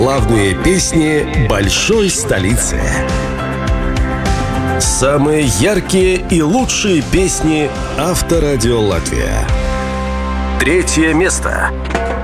Главные песни большой столицы. Самые яркие и лучшие песни Авторадио Латвия. 3 место.